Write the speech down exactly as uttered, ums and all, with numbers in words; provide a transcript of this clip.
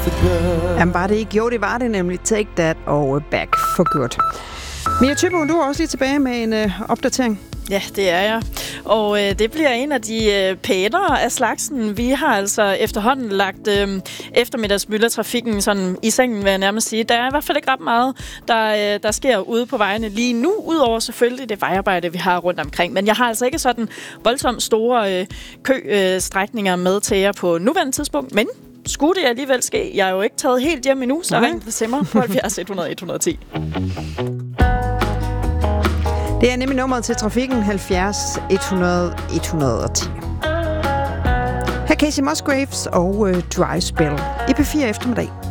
Jamen var det ikke? Jo, det var det nemlig. Take That og Back for Good. Mia Thybo, du er også lige tilbage med en øh, opdatering. Ja, det er jeg. Og øh, det bliver en af de øh, pænere af slagsen. Vi har altså efterhånden lagt øh, eftermiddagsmyldertrafikken sådan i sengen, vil jeg nærmest sige. Der er i hvert fald ikke ret meget, der, øh, der sker ude på vejene lige nu, udover selvfølgelig det vejarbejde, vi har rundt omkring. Men jeg har altså ikke sådan voldsomt store øh, køstrækninger øh, med til jer på nuværende tidspunkt, men skulle det alligevel ske, jeg er jo ikke taget helt hjem endnu, så ring til mig på halvfjerds et hundrede et hundrede og ti. Det er nemlig nummeret til trafikken halvfjerds et hundrede et hundrede og ti. Her Casey Musgraves og uh, Dry Spell i P fire eftermiddag.